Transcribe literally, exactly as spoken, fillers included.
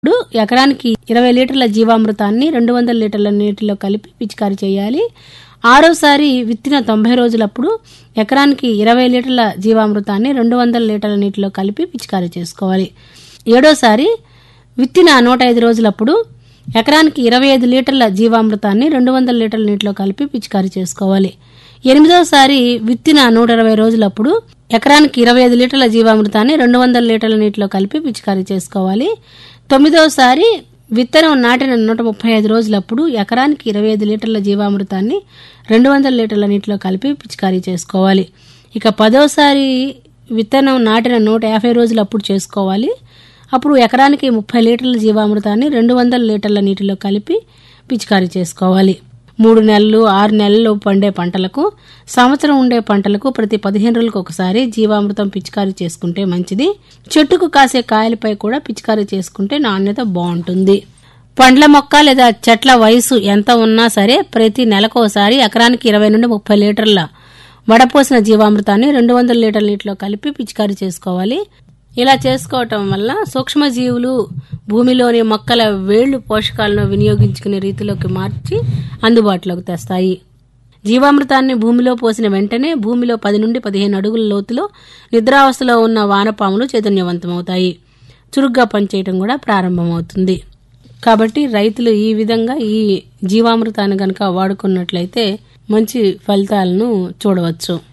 ఇప్పుడు ఎకరానికి ఇరవై లీటర్ల జీవామృతాన్ని రెండు వందల లీటర్ల నీటిలో కలిపి పిచికారీ చేయాలి. ఆరోసారి విత్తిన తొంభై రోజులప్పుడు ఎకరానికి ఇరవై లీటర్ల జీవామృతాన్ని రెండు వందల లీటర్ల నీటిలో కలిపి పిచికారీ చేసుకోవాలి. ఏడోసారి విత్తిన నూట ఐదు రోజులప్పుడు ఎకరానికి ఇరవై ఐదు లీటర్ల జీవామృతాన్ని రెండు వందల లీటర్ల నీటిలో కలిపి పిచికారీ చేసుకోవాలి. ఎనిమిదోసారి విత్తిన నూట ఇరవై రోజులప్పుడు ఎకరానికి ఇరవై ఐదు లీటర్ల జీవామృతాన్ని రెండు వందల లీటర్ల నీటిలో కలిపి పిచికారీ చేసుకోవాలి. తొమ్మిదోసారి విత్తనం నాటిన నూట ముప్పై ఐదు రోజులప్పుడు ఎకరానికి ఇరవై ఐదు లీటర్ల జీవామృతాన్ని రెండు వందల లీటర్ల నీటిలో కలిపి పిచికారీ చేసుకోవాలి. ఇక పదోసారి విత్తనం నాటిన నూట యాభై రోజులప్పుడు చేసుకోవాలి. అప్పుడు ఎకరానికి ముప్పై లీటర్ల జీవామృతాన్ని రెండు వందల లీటర్ల నీటిలో కలిపి పిచికారీ చేసుకోవాలి. మూడు నెలలు ఆరు నెలలు పండే పంటలకు, సంవత్సరం ఉండే పంటలకు ప్రతి పదిహేను రోజులకు ఒకసారి జీవామృతం పిచికారీ చేసుకుంటే మంచిది. చెట్టుకు కాసే కాయలపై కూడా పిచికారీ చేసుకుంటే నాణ్యత బాగుంటుంది. పండ్ల మొక్క లేదా చెట్ల వయసు ఎంత ఉన్నా సరే ప్రతి నెలకోసారి ఎకరానికి ఇరవై నుండి ముప్పై లీటర్ల వడపోసిన జీవామృతాన్ని రెండు వందల లీటర్ల నీటిలో కలిపి పిచికారీ చేసుకోవాలి. ఇలా చేసుకోవటం వల్ల సూక్ష్మజీవులు భూమిలోని మొక్కల వేళ్లు పోషకాలను వినియోగించుకునే రీతిలోకి మార్చి అందుబాటులోకి తెస్తాయి. జీవామృతాన్ని భూమిలో పోసిన వెంటనే భూమిలో పది నుండి పదిహేను అడుగుల లోతులో నిద్రావస్థలో ఉన్న వానపాములు చైతన్యవంతమవుతాయి. చురుగ్గా పనిచేయటం కూడా ప్రారంభమవుతుంది. కాబట్టి రైతులు ఈ విధంగా ఈ జీవామృతాన్ని గనక వాడుకున్నట్లయితే మంచి ఫలితాలను చూడవచ్చు.